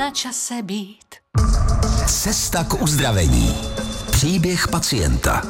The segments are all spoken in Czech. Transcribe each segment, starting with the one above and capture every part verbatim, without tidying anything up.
na čase být. Cesta k uzdravení. Příběh pacienta.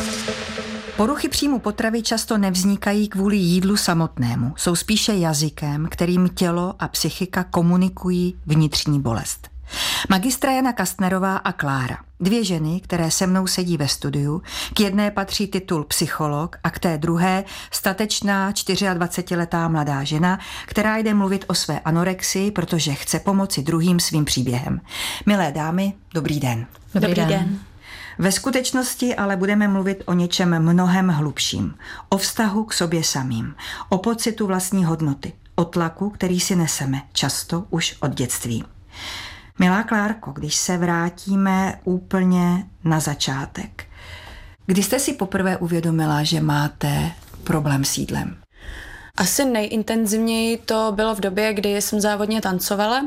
Poruchy příjmu potravy často nevznikají kvůli jídlu samotnému. Jsou spíše jazykem, kterým tělo a psychika komunikují vnitřní bolest. Magistra Jana Kastnerová a Klára. Dvě ženy, které se mnou sedí ve studiu. K jedné patří titul psycholog a k té druhé statečná dvacetičtyřletá mladá žena, která jde mluvit o své anorexii, protože chce pomoci druhým svým příběhem. Milé dámy, dobrý den. Dobrý, dobrý den. den. Ve skutečnosti ale budeme mluvit o něčem mnohem hlubším. O vztahu k sobě samým. O pocitu vlastní hodnoty. O tlaku, který si neseme, často už od dětství. Milá Klárko, když se vrátíme úplně na začátek. Kdy jste si poprvé uvědomila, že máte problém s jídlem? Asi nejintenzivněji to bylo v době, kdy jsem závodně tancovala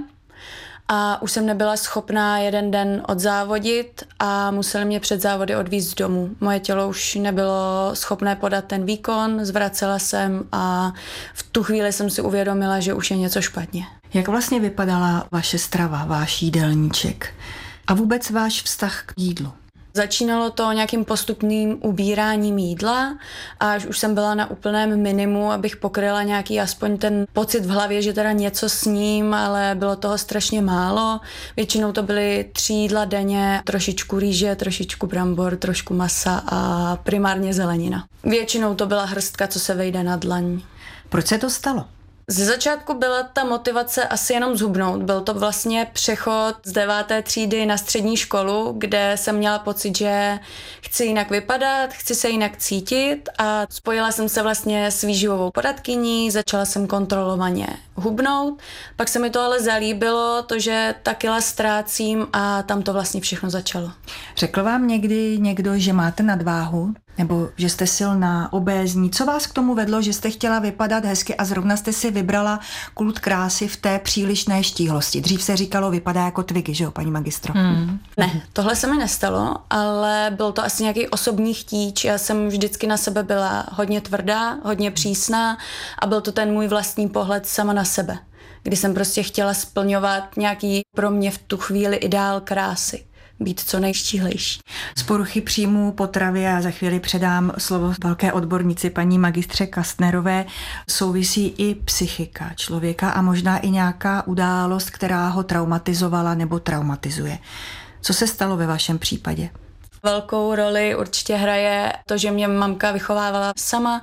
a už jsem nebyla schopná jeden den odzávodit a museli mě před závody odvízt domů. Moje tělo už nebylo schopné podat ten výkon, zvracela jsem a v tu chvíli jsem si uvědomila, že už je něco špatně. Jak vlastně vypadala vaše strava, váš jídelníček a vůbec váš vztah k jídlu? Začínalo to nějakým postupným ubíráním jídla a až už jsem byla na úplném minimu, abych pokryla nějaký aspoň ten pocit v hlavě, že teda něco sním, ale bylo toho strašně málo. Většinou to byly tři jídla denně, trošičku rýže, trošičku brambor, trošku masa a primárně zelenina. Většinou to byla hrstka, co se vejde na dlaň. Proč se to stalo? Ze začátku byla ta motivace asi jenom zhubnout. Byl to vlastně přechod z deváté třídy na střední školu, kde jsem měla pocit, že chci jinak vypadat, chci se jinak cítit a spojila jsem se vlastně s výživovou poradkyní, začala jsem kontrolovaně hubnout, pak se mi to ale zalíbilo, to, že ta kila ztrácím a tam to vlastně všechno začalo. Řekl vám někdy někdo, že máte nadváhu? Nebo že jste silná, obézní? Co vás k tomu vedlo, že jste chtěla vypadat hezky a zrovna jste si vybrala kult krásy v té přílišné štíhlosti? Dřív se říkalo, vypadá jako Twiggy, že jo, paní magistro? Hmm. Ne, tohle se mi nestalo, ale byl to asi nějaký osobní chtíč. Já jsem vždycky na sebe byla hodně tvrdá, hodně přísná a byl to ten můj vlastní pohled sama na sebe, kdy jsem prostě chtěla splňovat nějaký pro mě v tu chvíli ideál krásy. Být co nejštíhlejší. Z poruchy příjmu potravy, a za chvíli předám slovo velké odbornici paní magistře Kastnerové, souvisí i psychika člověka a možná i nějaká událost, která ho traumatizovala nebo traumatizuje. Co se stalo ve vašem případě? Velkou roli určitě hraje to, že mě mamka vychovávala sama,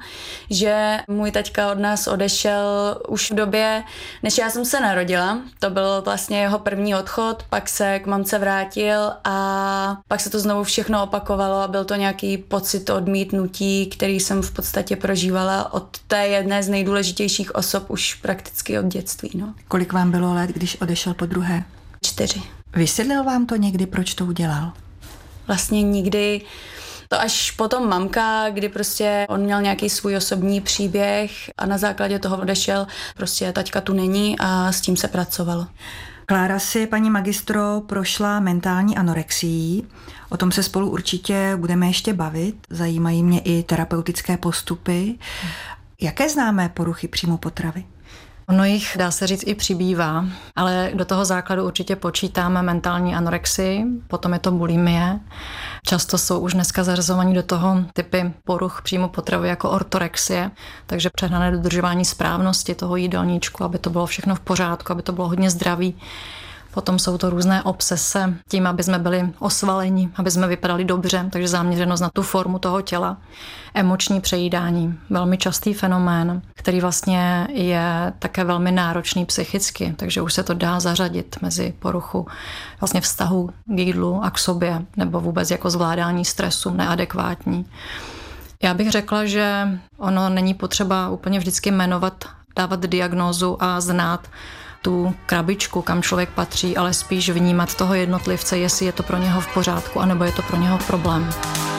že můj taťka od nás odešel už v době, než já jsem se narodila. To byl vlastně jeho první odchod, pak se k mamce vrátil a pak se to znovu všechno opakovalo a byl to nějaký pocit odmítnutí, který jsem v podstatě prožívala od té jedné z nejdůležitějších osob už prakticky od dětství. No. Kolik vám bylo let, když odešel po druhé? Čtyři. Vysvětlil vám to někdy, proč to udělal? Vlastně nikdy, to až potom mamka, kdy prostě on měl nějaký svůj osobní příběh a na základě toho odešel, prostě taťka tu není a s tím se pracovalo. Klára si, paní magistro, prošla mentální anorexií. O tom se spolu určitě budeme ještě bavit. Zajímají mě i terapeutické postupy. Jaké známé poruchy příjmu potravy? Ono jich, dá se říct, i přibývá, ale do toho základu určitě počítáme mentální anorexii, potom je to bulimie. Často jsou už dneska zařazovaní do toho typy poruch příjmu potravy jako ortorexie, takže přehnané dodržování správnosti toho jídelníčku, aby to bylo všechno v pořádku, aby to bylo hodně zdravý. Potom jsou to různé obsese tím, aby jsme byli osvaleni, aby jsme vypadali dobře, takže zaměřenost na tu formu toho těla. Emoční přejídání, velmi častý fenomén, který vlastně je také velmi náročný psychicky, takže už se to dá zařadit mezi poruchu vlastně vztahu k jídlu a k sobě, nebo vůbec jako zvládání stresu neadekvátní. Já bych řekla, že ono není potřeba úplně vždycky jmenovat, dávat diagnózu a znát tu krabičku, kam člověk patří, ale spíš vnímat toho jednotlivce, jestli je to pro něho v pořádku, anebo je to pro něho problém.